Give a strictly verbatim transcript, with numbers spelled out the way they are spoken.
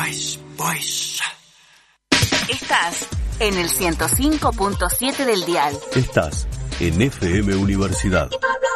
boys, boys. Estás en el ciento cinco punto siete del dial. Estás en F M Universidad.